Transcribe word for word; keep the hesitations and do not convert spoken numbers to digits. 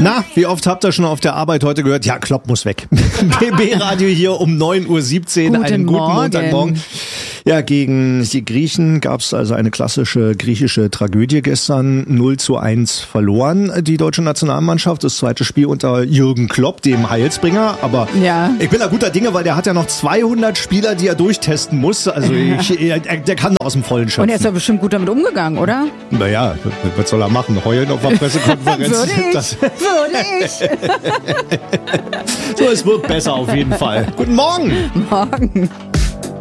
Na, wie oft habt ihr schon auf der Arbeit heute gehört? Ja, Klopp muss weg. B B-Radio hier um neun Uhr siebzehn. Guten Einen guten Morgen. Montagmorgen. Ja, gegen die Griechen gab es also eine klassische griechische Tragödie gestern. null zu eins verloren, die deutsche Nationalmannschaft. Das zweite Spiel unter Jürgen Klopp, dem Heilsbringer. Aber Ja. ich bin da guter Dinge, weil der hat ja noch zweihundert Spieler, die er durchtesten muss. Also ich, er, der kann aus dem Vollen schöpfen. Und er ist ja bestimmt gut damit umgegangen, oder? Naja, was soll er machen? Heulen auf der Pressekonferenz? Würde ich. Das, Würde ich. so, es wird besser auf jeden Fall. Guten Morgen! Morgen.